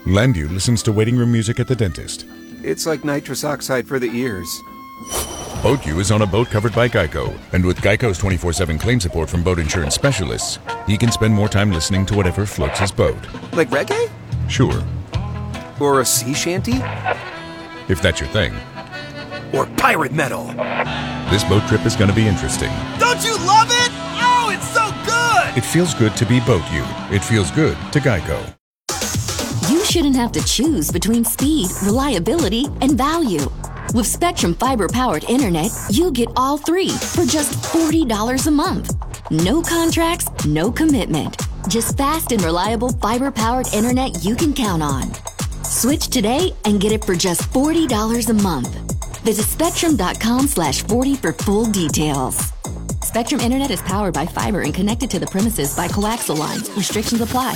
Landview listens to waiting room music at the dentist. It's like nitrous oxide for the ears. BoatU is on a boat covered by Geico, and with Geico's 24/7 claim support from boat insurance specialists, he can spend more time listening to whatever floats his boat. Like reggae? Sure. Or a sea shanty? If that's your thing. Or pirate metal? This boat trip is going to be interesting. Don't you love it? Oh, it's so good! It feels good to be BoatU. It feels good to Geico. You shouldn't have to choose between speed, reliability, and value. With Spectrum fiber-powered internet, you get all three for just $40 a month. No contracts, no commitment. Just fast and reliable fiber-powered internet you can count on. Switch today and get it for just $40 a month. Visit spectrum.com/40 for full details. Spectrum Internet is powered by fiber and connected to the premises by coaxial lines. Restrictions apply.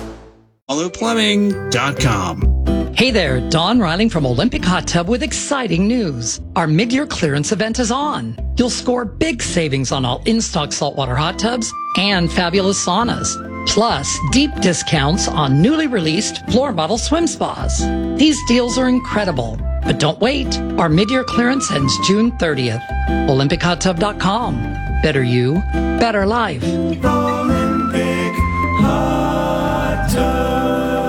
HelloPlumbing.com. Hey there, Dawn Riling from Olympic Hot Tub with exciting news. Our mid-year clearance event is on. You'll score big savings on all in-stock saltwater hot tubs and fabulous saunas. Plus, deep discounts on newly released floor model swim spas. These deals are incredible. But don't wait. Our mid-year clearance ends June 30th. OlympicHotTub.com. Better you, better life. Olympic Hot Tub.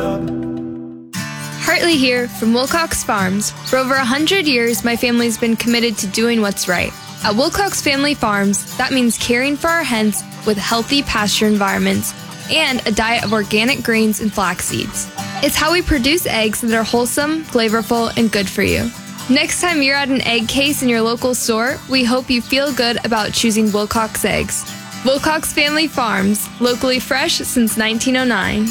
Hartley here from Wilcox Farms. For over 100 years, my family's been committed to doing what's right. At Wilcox Family Farms, that means caring for our hens with healthy pasture environments and a diet of organic grains and flax seeds. It's how we produce eggs that are wholesome, flavorful, and good for you. Next time you're at an egg case in your local store, we hope you feel good about choosing Wilcox eggs. Wilcox Family Farms, locally fresh since 1909.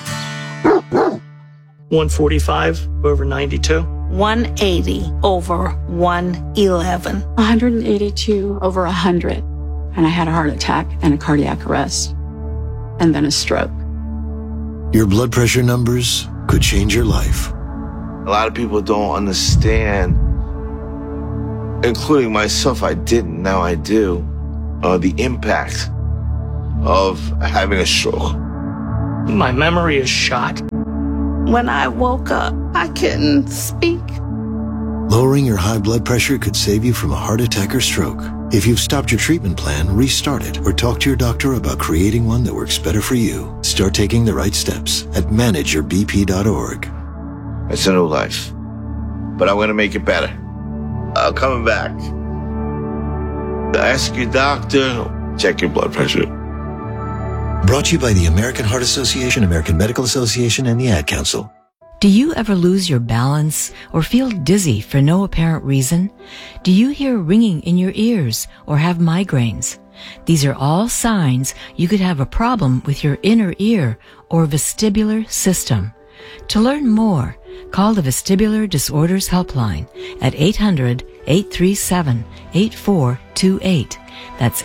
145 over 92. 180 over 111. 182 over 100. And I had a heart attack and a cardiac arrest. And then a stroke. Your blood pressure numbers could change your life. A lot of people don't understand, including myself, I didn't, now I do, the impact of having a stroke. My memory is shot. When I woke up, I couldn't speak. Lowering your high blood pressure could save you from a heart attack or stroke. If you've stopped your treatment plan, restart it or talk to your doctor about creating one that works better for you. Start taking the right steps at manageyourbp.org. It's a new life, but I'm going to make it better. I'm coming back. Ask your doctor, check your blood pressure. Brought to you by the American Heart Association, American Medical Association, and the Ad Council. Do you ever lose your balance or feel dizzy for no apparent reason? Do you hear ringing in your ears or have migraines? These are all signs you could have a problem with your inner ear or vestibular system. To learn more, call the Vestibular Disorders Helpline at 800-837-8428. That's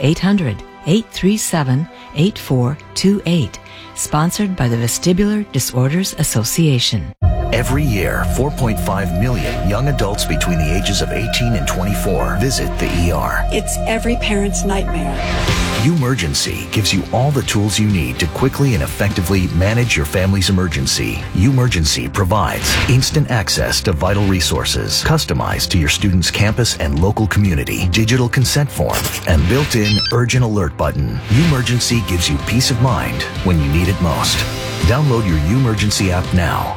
800-837-8428. Sponsored by the Vestibular Disorders Association. Every year, 4.5 million young adults between the ages of 18 and 24 visit the ER. It's every parent's nightmare. Umergency gives you all the tools you need to quickly and effectively manage your family's emergency. Umergency provides instant access to vital resources, customized to your student's campus and local community, digital consent form, and built-in urgent alert button. Umergency gives you peace of mind when you need it most. Download your Umergency app now.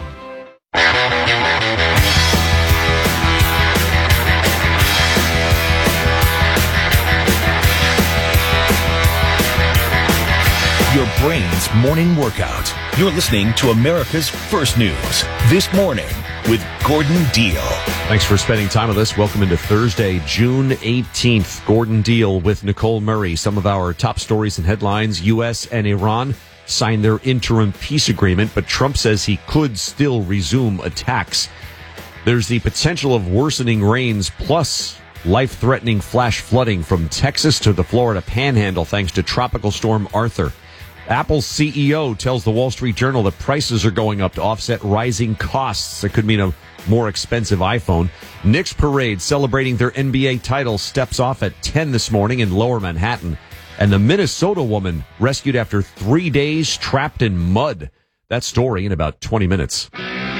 Your brain's morning workout. You're listening to America's First News This Morning with Gordon Deal. Thanks for spending time with us. Welcome into Thursday, June 18th. Gordon Deal with Nicole Murray. Some of our top stories and headlines. U.S. and Iran signed their interim peace agreement, but Trump says he could still resume attacks. There's the potential of worsening rains plus life-threatening flash flooding from Texas to the Florida Panhandle thanks to Tropical Storm Arthur. Apple's CEO tells the Wall Street Journal that prices are going up to offset rising costs. It could mean a more expensive iPhone. Knicks parade celebrating their NBA title steps off at 10 this morning in Lower Manhattan. And the Minnesota woman rescued after 3 days trapped in mud. That story in about 20 minutes.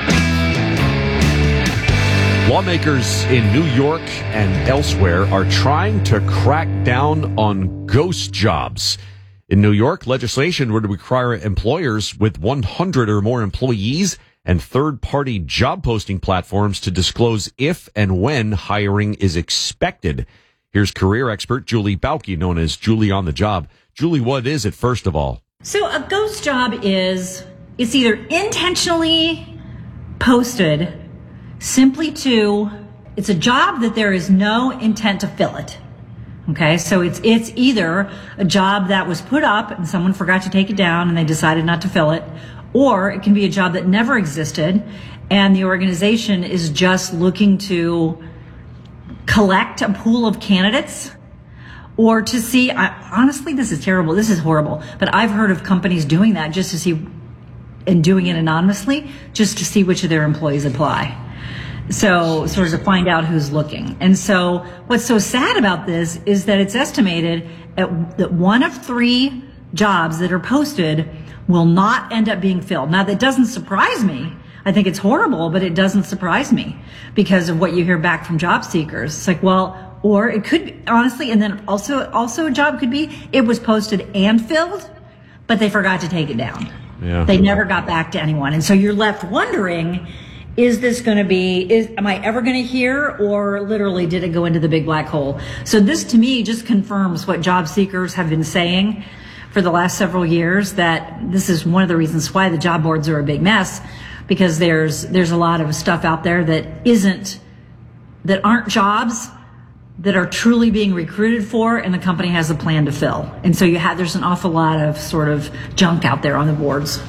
Lawmakers in New York and elsewhere are trying to crack down on ghost jobs. In New York, legislation would require employers with 100 or more employees and third-party job posting platforms to disclose if and when hiring is expected. Here's career expert Julie Bauke, known as Julie on the Job. Julie, what is it, first of all? So a ghost job it's either intentionally posted simply it's a job that there is no intent to fill it. Okay, so it's either a job that was put up and someone forgot to take it down and they decided not to fill it, or it can be a job that never existed and the organization is just looking to collect a pool of candidates or to see, honestly, this is terrible, this is horrible, but I've heard of companies doing that just to see, and doing it anonymously, just to see which of their employees apply. So sort of to find out who's looking. And so what's so sad about this is that it's estimated that 1 of 3 jobs that are posted will not end up being filled. Now, that doesn't surprise me. I think it's horrible, but it doesn't surprise me because of what you hear back from job seekers. It's like, well, or it could be, honestly, and then also a job could be it was posted and filled, but they forgot to take it down. Yeah. They never got back to anyone. And so you're left wondering, is this going to be, am I ever going to hear, or literally did it go into the big black hole? So this to me just confirms what job seekers have been saying for the last several years, that this is one of the reasons why the job boards are a big mess, because there's a lot of stuff out there that aren't jobs that are truly being recruited for and the company has a plan to fill. And so there's an awful lot of sort of junk out there on the boards.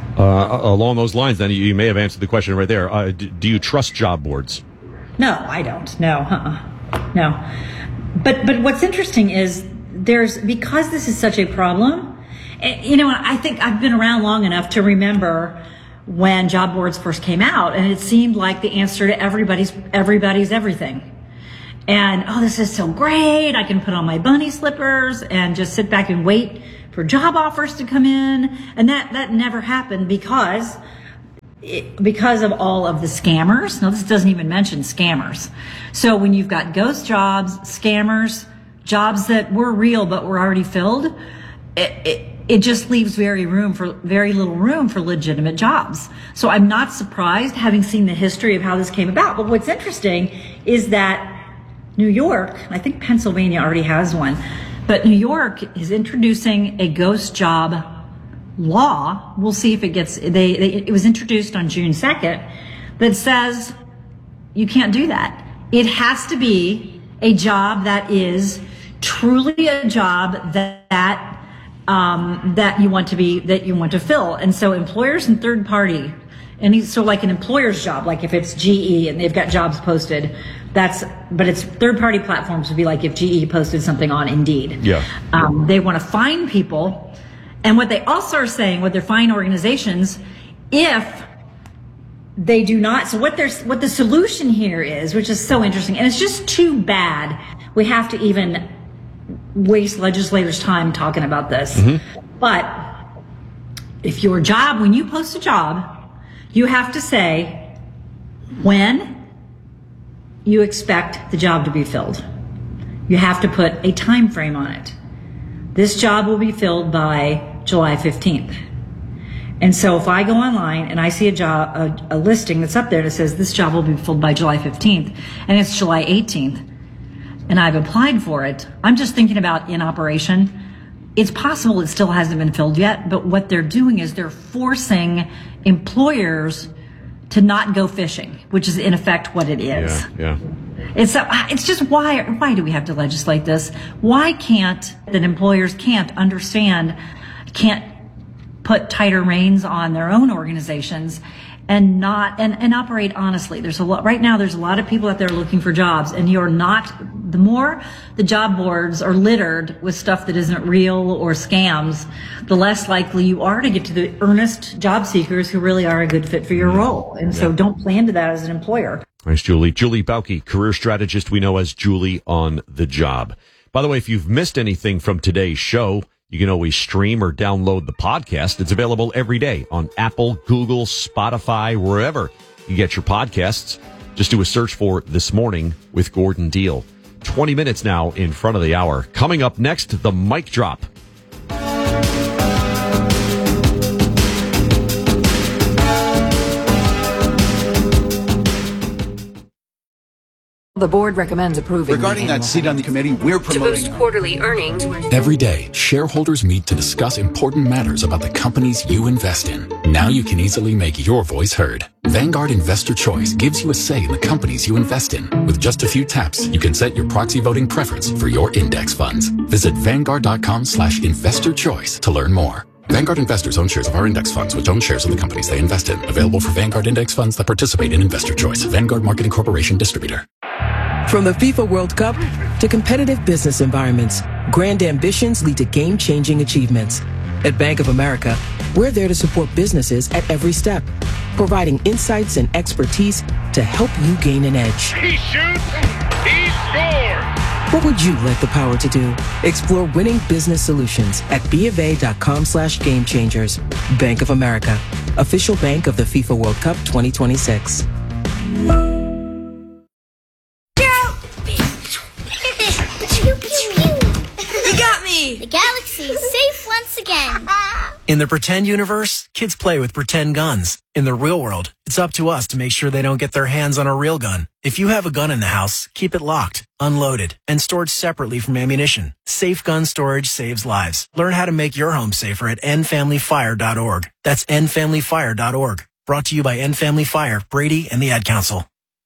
Along those lines, then, you may have answered the question right there. Do you trust job boards? No, I don't. No, no. But what's interesting is because this is such a problem, I think I've been around long enough to remember when job boards first came out, and it seemed like the answer to everybody's everything. And, oh, this is so great. I can put on my bunny slippers and just sit back and wait for job offers to come in. And that never happened because of all of the scammers. Now, this doesn't even mention scammers. So when you've got ghost jobs, scammers, jobs that were real but were already filled, it just leaves very little room for legitimate jobs. So I'm not surprised, having seen the history of how this came about. But what's interesting is that New York, I think Pennsylvania already has one, but New York is introducing a ghost job law. We'll see if it gets, it was introduced on June 2nd, that says you can't do that. It has to be a job that is truly a job that you want to fill. And so employers and third party, so like an employer's job, like if it's GE and they've got jobs posted, but it's third party platforms would be like if GE posted something on Indeed. Yeah. They want to find people. And what they also are saying, what they're finding organizations, if they do not, so what the solution here is, which is so interesting, and it's just too bad we have to even waste legislators' time talking about this. Mm-hmm. But if when you post a job, you have to say when you expect the job to be filled. You have to put a time frame on it. This job will be filled by July 15th. And so if I go online and I see a listing that's up there that says this job will be filled by July 15th, and it's July 18th, and I've applied for it, I'm just thinking about in operation. It's possible it still hasn't been filled yet, but what they're doing is they're forcing employers to not go fishing, which is in effect what it is. Yeah. It's just why do we have to legislate this? Why can't employers can't put tighter reins on their own organizations and operate honestly? Right now there's a lot of people out there looking for jobs, and the more the job boards are littered with stuff that isn't real or scams, the less likely you are to get to the earnest job seekers who really are a good fit for your role. And so don't play into that as an employer. Thanks, Julie. Julie Bauke, career strategist we know as Julie on the Job. By the way, if you've missed anything from today's show, you can always stream or download the podcast. It's available every day on Apple, Google, Spotify, wherever you get your podcasts. Just do a search for This Morning with Gordon Deal. 20 minutes now in front of the hour. Coming up next, the mic drop. The board recommends approving. Regarding that seat on the committee, we're promoting. To boost quarterly earnings. Every day, shareholders meet to discuss important matters about the companies you invest in. Now you can easily make your voice heard. Vanguard Investor Choice gives you a say in the companies you invest in. With just a few taps, you can set your proxy voting preference for your index funds. Visit Vanguard.com/investorchoice to learn more. Vanguard investors own shares of our index funds, which own shares of the companies they invest in. Available for Vanguard index funds that participate in Investor Choice. Vanguard Marketing Corporation distributor. From the FIFA World Cup to competitive business environments, grand ambitions lead to game-changing achievements. At Bank of America, we're there to support businesses at every step, providing insights and expertise to help you gain an edge. He shoots, he scores! What would you like the power to do? Explore winning business solutions at BofA.com/gamechangers. Bank of America, official bank of the FIFA World Cup 2026. The galaxy is safe once again. In the pretend universe, kids play with pretend guns. In the real world, it's up to us to make sure they don't get their hands on a real gun. If you have a gun in the house, keep it locked, unloaded, and stored separately from ammunition. Safe gun storage saves lives. Learn how to make your home safer at endfamilyfire.org. That's endfamilyfire.org. Brought to you by End Family Fire, Brady, and the Ad Council.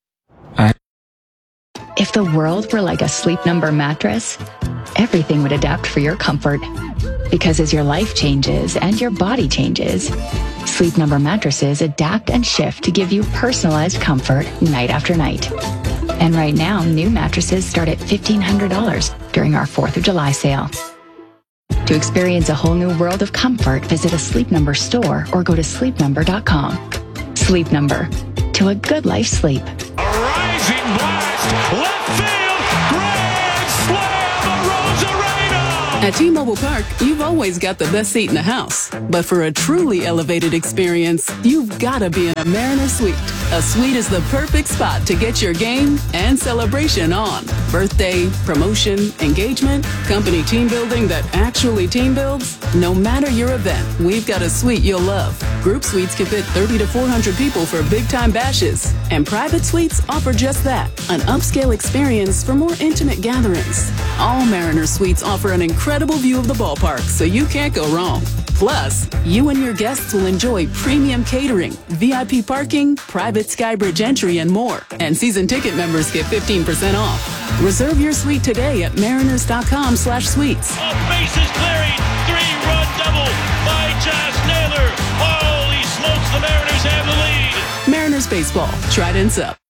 If the world were like a Sleep Number mattress, everything would adapt for your comfort. Because as your life changes and your body changes, Sleep Number mattresses adapt and shift to give you personalized comfort night after night. And right now, new mattresses start at $1,500 during our 4th of July sale. To experience a whole new world of comfort, visit a Sleep Number store or go to sleepnumber.com. Sleep Number. To a good life sleep. A rising blast, left field, grand slam, Rosarena! At T-Mobile Park, you've always got the best seat in the house. But for a truly elevated experience, you've got to be in a Mariner Suite. A suite is the perfect spot to get your game and celebration on. Birthday, promotion, engagement, company team building that actually team builds. No matter your event, we've got a suite you'll love. Group suites can fit 30 to 400 people for big-time bashes. And private suites offer just that, an upscale experience for more intimate gatherings. All Mariner Suites offer an incredible view of the ballpark, so you can't go wrong. Plus, you and your guests will enjoy premium catering, VIP parking, private Skybridge entry, and more. And season ticket members get 15% off. Reserve your suite today at mariners.com/suites. A bases clearing, 3-run double by Josh Naylor. Holy smokes, the Mariners have the lead. Mariners baseball, Trident's up.